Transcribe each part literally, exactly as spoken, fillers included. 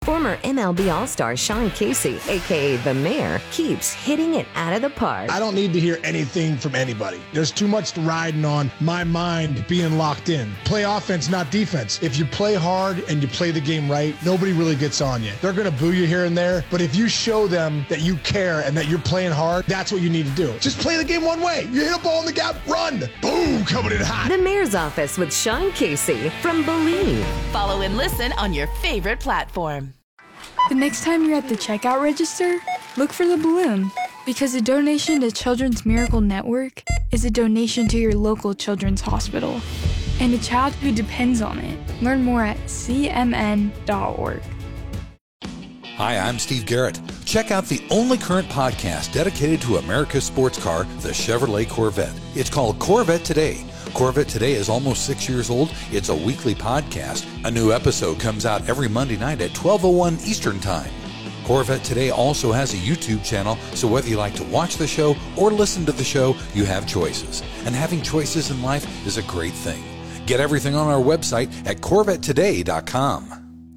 Former M L B All-Star Sean Casey, a k a. The Mayor, keeps hitting it out of the park. I don't need to hear anything from anybody. There's too much riding on my mind being locked in. Play offense, not defense. If you play hard and you play the game right, nobody really gets on you. They're going to boo you here and there, but if you show them that you care and that you're playing hard, that's what you need to do. Just play the game one way. You hit a ball in the gap, run. Boom, coming in hot. The Mayor's Office with Sean Casey from Believe. Follow and listen on your favorite platform. The next time you're at the checkout register, look for the balloon, because a donation to Children's Miracle Network is a donation to your local children's hospital and a child who depends on it. Learn more at c m n dot org. Hi, I'm Steve Garrett. Check out the only current podcast dedicated to America's sports car, the Chevrolet Corvette. It's called Corvette Today. Corvette Today is almost six years old. It's a weekly podcast. A new episode comes out every Monday night at twelve oh one Eastern Time. Corvette Today also has a YouTube channel, so whether you like to watch the show or listen to the show, you have choices. And having choices in life is a great thing. Get everything on our website at corvette today dot com.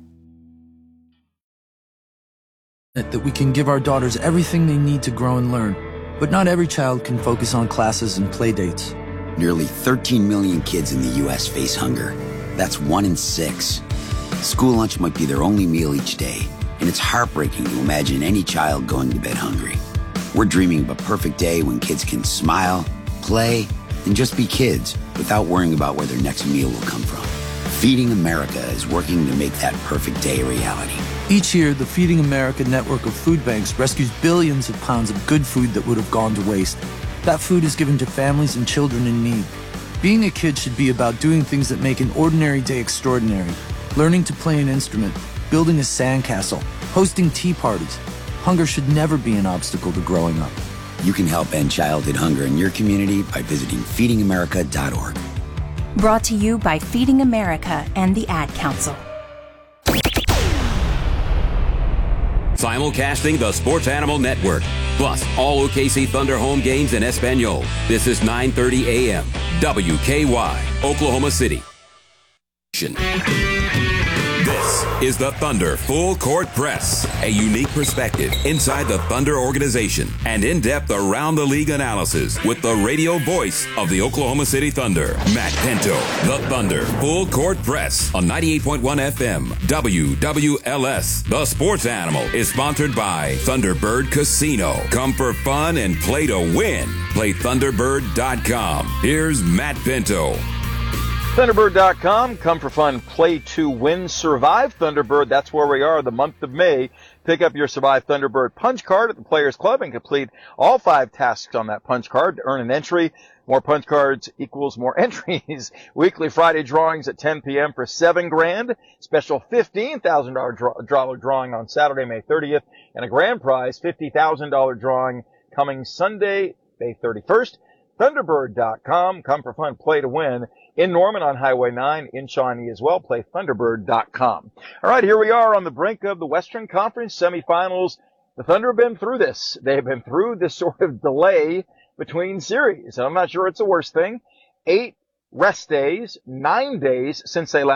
That we can give our daughters everything they need to grow and learn, but not every child can focus on classes and play dates. Nearly thirteen million kids in the U S face hunger. That's one in six. School lunch might be their only meal each day, and it's heartbreaking to imagine any child going to bed hungry. We're dreaming of a perfect day when kids can smile, play, and just be kids without worrying about where their next meal will come from. Feeding America is working to make that perfect day a reality. Each year, the Feeding America network of food banks rescues billions of pounds of good food that would have gone to waste. That food is given to families and children in need. Being a kid should be about doing things that make an ordinary day extraordinary. Learning to play an instrument, building a sandcastle, hosting tea parties. Hunger should never be an obstacle to growing up. You can help end childhood hunger in your community by visiting feeding america dot org. Brought to you by Feeding America and the Ad Council. Simulcasting the Sports Animal Network, plus all O K C Thunder home games in Espanol. This is nine thirty a.m. W K Y, Oklahoma City. This is the Thunder Full Court Press, a unique perspective inside the Thunder organization and in-depth around-the-league analysis with the radio voice of the Oklahoma City Thunder, Matt Pinto. The Thunder Full Court Press on ninety-eight point one F M, W W L S. The Sports Animal is sponsored by Thunderbird Casino. Come for fun and play to win. Play thunderbird dot com. Here's Matt Pinto. Thunderbird dot com, come for fun, play to win, survive Thunderbird. That's where we are the month of May. Pick up your Survive Thunderbird punch card at the Players Club and complete all five tasks on that punch card to earn an entry. More punch cards equals more entries. Weekly Friday drawings at ten p.m. for seven grand. Special fifteen thousand dollars draw, draw, drawing on Saturday, May thirtieth. And a grand prize, fifty thousand dollars drawing coming Sunday, May thirty-first. Thunderbird dot com, come for fun, play to win. In Norman on Highway nine, in Shawnee as well, play Thunderbird dot com. All right, here we are on the brink of the Western Conference semifinals. The Thunder have been through this. They've been through this sort of delay between series. And I'm not sure it's the worst thing. Eight rest days, nine days since they last